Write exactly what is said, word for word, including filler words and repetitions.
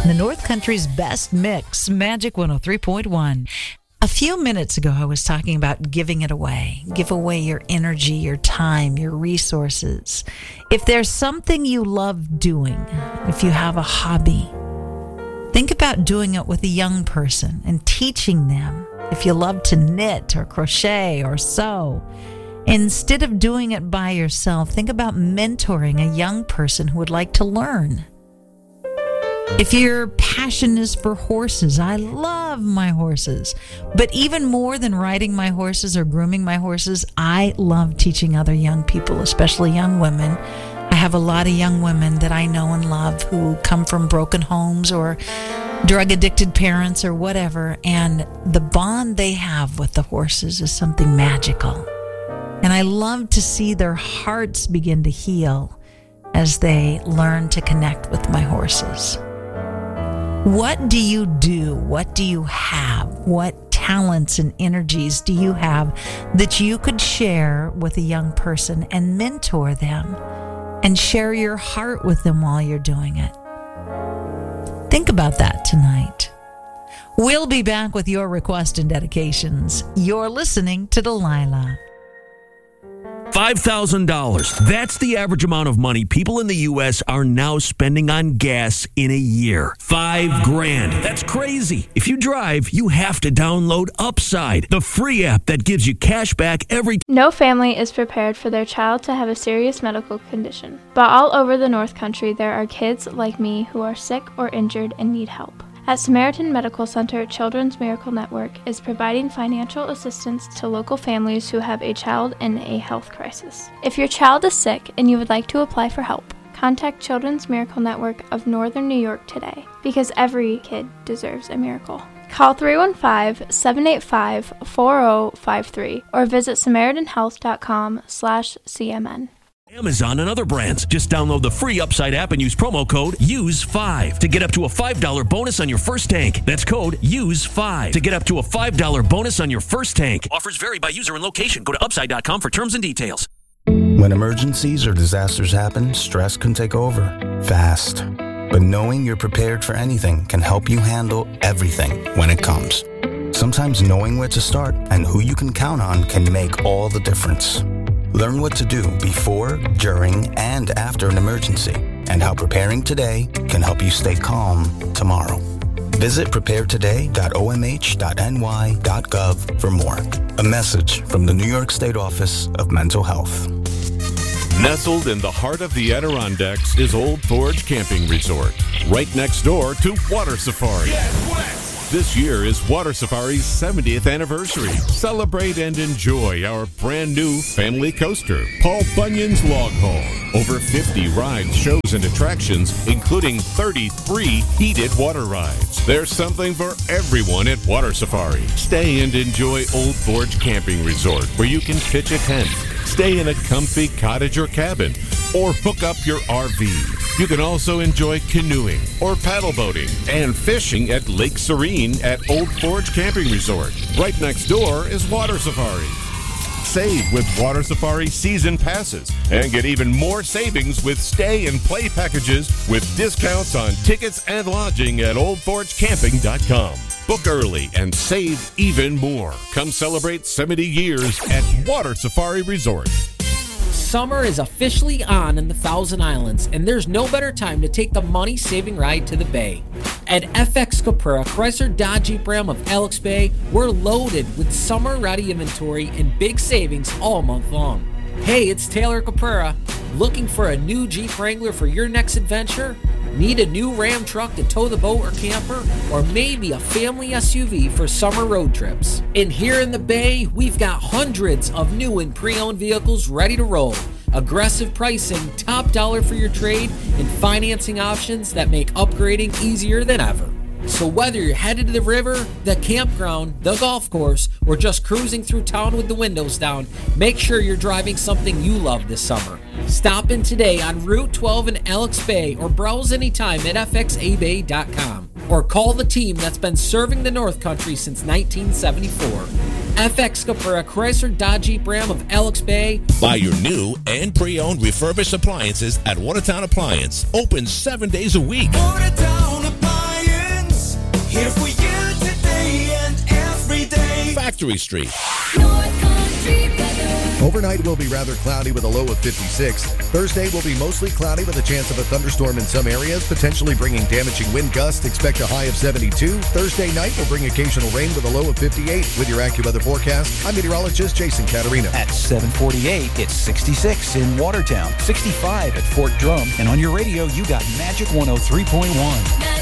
The North Country's best mix, Magic one oh three point one. A few minutes ago, I was talking about giving it away. Give away your energy, your time, your resources. If there's something you love doing, if you have a hobby, think about doing it with a young person and teaching them. If you love to knit or crochet or sew, instead of doing it by yourself, think about mentoring a young person who would like to learn. If your passion is for horses, I love my horses. But even more than riding my horses or grooming my horses, I love teaching other young people, especially young women. I have a lot of young women that I know and love who come from broken homes or drug-addicted parents or whatever, and the bond they have with the horses is something magical. And I love to see their hearts begin to heal as they learn to connect with my horses. What do you do? What do you have? What talents and energies do you have that you could share with a young person and mentor them and share your heart with them while you're doing it? Think about that tonight. We'll be back with your requests and dedications. You're listening to Delilah. five thousand dollars. That's the average amount of money people in the U S are now spending on gas in a year. Five grand. That's crazy. If you drive, you have to download Upside, the free app that gives you cash back every... No family is prepared for their child to have a serious medical condition. But all over the North Country, there are kids like me who are sick or injured and need help. At Samaritan Medical Center, Children's Miracle Network is providing financial assistance to local families who have a child in a health crisis. If your child is sick and you would like to apply for help, contact Children's Miracle Network of Northern New York today, because every kid deserves a miracle. Call three one five, seven eight five, four zero five three or visit samaritan health dot com slash C M N. Amazon and other brands. Just download the free Upside app and use promo code use five to get up to a five dollars bonus on your first tank. That's code use five to get up to a five dollars bonus on your first tank. Offers vary by user and location. Go to upside dot com for terms and details. When emergencies or disasters happen, stress can take over fast. But knowing you're prepared for anything can help you handle everything when it comes. Sometimes knowing where to start and who you can count on can make all the difference. Learn what to do before, during, and after an emergency, and how preparing today can help you stay calm tomorrow. Visit prepare today dot o m h dot n y dot gov for more. A message from the New York State Office of Mental Health. Nestled in the heart of the Adirondacks is Old Forge Camping Resort, right next door to Water Safari. This year is Water Safari's seventieth anniversary. Celebrate and enjoy our brand new family coaster, Paul Bunyan's Log Home. Over fifty rides, shows, and attractions, including thirty-three heated water rides. There's something for everyone at Water Safari. Stay and enjoy Old Forge Camping Resort, where you can pitch a tent, stay in a comfy cottage or cabin, or hook up your R V. You can also enjoy canoeing or paddle boating and fishing at Lake Serene at Old Forge Camping Resort. Right next door is Water Safari. Save with Water Safari season passes and get even more savings with stay and play packages with discounts on tickets and lodging at old forge camping dot com. Book early and save even more. Come celebrate seventy years at Water Safari Resort. Summer is officially on in the Thousand Islands, and there's no better time to take the money-saving ride to the Bay. At F X Caprera Chrysler Dodge Jeep Ram of Alex Bay, we're loaded with summer-ready inventory and big savings all month long. Hey, it's Taylor Caprera. Looking for a new Jeep Wrangler for your next adventure? Need a new Ram truck to tow the boat or camper? Or maybe a family S U V for summer road trips? And here in the Bay, we've got hundreds of new and pre-owned vehicles ready to roll. Aggressive pricing, top dollar for your trade, and financing options that make upgrading easier than ever. So whether you're headed to the river, the campground, the golf course, or just cruising through town with the windows down, make sure you're driving something you love this summer. Stop in today on Route twelve in Alex Bay or browse anytime at f x a bay dot com or call the team that's been serving the North Country since nineteen seventy-four. F X Caprera Chrysler Dodge Jeep Ram of Alex Bay. Buy your new and pre-owned refurbished appliances at Watertown Appliance. Open seven days a week. Watertown Appliance. Here for you today and every day. Factory Street. North Country weather. Overnight will be rather cloudy with a low of fifty-six. Thursday will be mostly cloudy with a chance of a thunderstorm in some areas, potentially bringing damaging wind gusts. Expect a high of seventy-two. Thursday night will bring occasional rain with a low of fifty-eight. With your AccuWeather forecast, I'm meteorologist Jason Caterina. At seven forty-eight, it's sixty-six in Watertown, sixty-five at Fort Drum, and on your radio, you got Magic one oh three point one.